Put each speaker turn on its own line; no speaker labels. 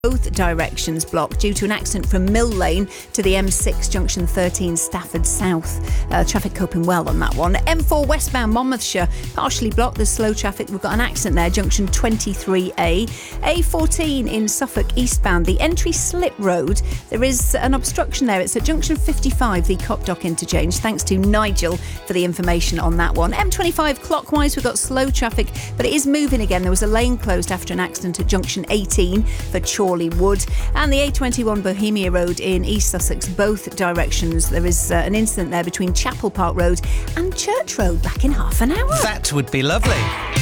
Both directions blocked due to an accident from Mill Lane to the M6 junction 13 Stafford South. Traffic coping well on that one. M4 westbound Monmouthshire partially blocked. There's slow traffic. We've got an accident there, junction 23A. A14 in Suffolk eastbound, the entry slip road. There is an obstruction there. It's at junction 55, the Copdock interchange. Thanks to Nigel for the information on that one. M25 clockwise, we've got slow traffic, but it is moving again. There was a lane closed after an accident at junction 18 for Chorley Wood, and the A21 Bohemia Road in East Sussex, both directions. There is an incident there between Chapel Park Road and Church Road back in half an hour.
That would be lovely.